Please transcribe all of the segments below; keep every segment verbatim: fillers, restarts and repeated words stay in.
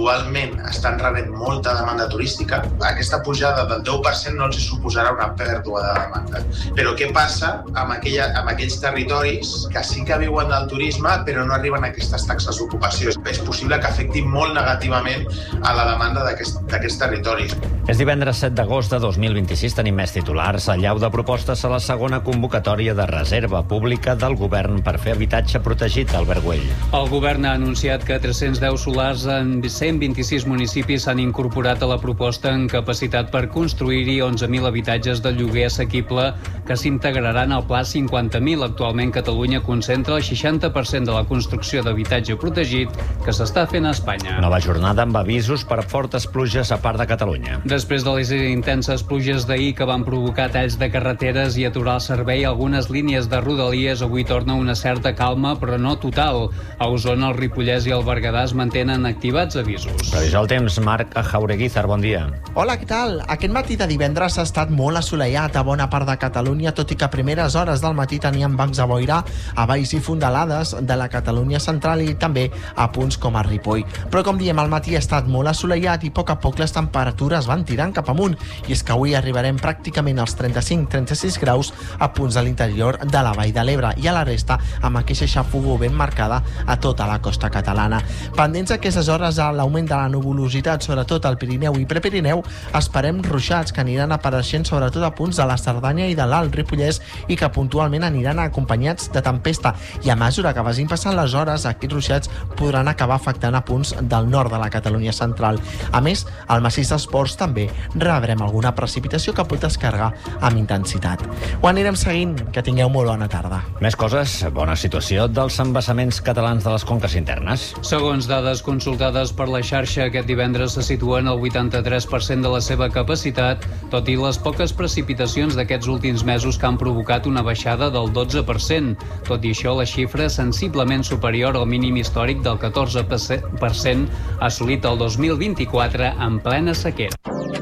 actualment estan rebent molta demanda turística, aquesta pujada del deu per cent no els suposarà una pèrdua de demanda. Però què passa amb, aquella, amb aquells territoris que sí que viuen del turisme però no arriben a aquestes taxes d'ocupació? És possible que afecti molt negativament a la demanda d'aquests aquest territoris. És divendres set d'agost de dos mil vint-i-sis, tenim més titulars. Allau de propostes a la segona convocatòria de reserva pública del govern per fer habitatge protegit, Albert Güell. El govern ha anunciat que tres-cents deu solars en cent vint-i-sis municipis s'han incorporat a la proposta en capacitat per construir-hi onze mil habitatges de lloguer assequible que s'integraran al Pla cinquanta mil. Actualment Catalunya concentra el seixanta per cent de la construcció d'habitatge protegit que s'està fent a Espanya. Nova jornada amb avisos per fortes pluges a part de Catalunya. Després de les intenses pluges d'ahir que van provocar talls de carreteres i aturar el servei a algunes línies de Rodalies, avui torna una certa calma, però no total. A Osona, el Ripollès i el Berguedà es mantenen activats avisos. Previsió del temps, Marc Jaureguizar, bon dia. Hola, què tal? Aquest matí de divendres ha estat molt assolellat a bona part de Catalunya, tot i que a primeres hores del matí teníem bancs de boira a valls i fondalades de la Catalunya central i també a punts com a Ripoll. Però com diem, al matí ha estat molt assolellat i a poc a poc les temperatures van tirant cap amunt, i és que avui arribarem pràcticament als trenta-cinc trenta-sis graus a punts de l'interior de la Vall de l'Ebre i a la resta amb aquesta xafogor ben marcada a tota la costa catalana. Pendents a aquestes hores a l'augment de la nuvolositat, sobretot al Pirineu i Prepirineu, esperem ruixats que aniran apareixent sobretot a punts de la Cerdanya i de l'Alt Ripollès i que puntualment aniran acompanyats de tempesta, i a mesura que vagin passant les hores, aquests ruixats podran acabar afectant a punts del nord de la Catalunya central. A més, al massís dels Ports també rebrem alguna precipitació que pot descarregar amb intensitat. Ho anirem seguint, que tingueu molt bona tarda. Més coses, bona situació dels embassaments catalans de les conques internes. Segons dades consultades per la xarxa, aquest divendres se situen al vuitanta-tres per cent de la seva capacitat, tot i les poques precipitacions d'aquests últims mesos que han provocat una baixada del dotze per cent. Tot i això, la xifra és sensiblement superior al mínim històric del catorze per cent assolit el dos mil vint-i-quatre en plena sequera.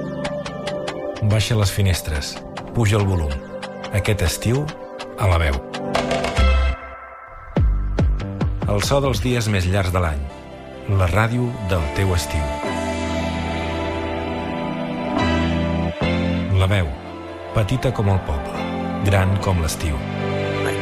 Baixa les finestres, puja el volum. Aquest estiu, a La Veu. El so dels dies més llargs de l'any. La ràdio del teu estiu. La Veu. Petita com el poble, gran com l'estiu.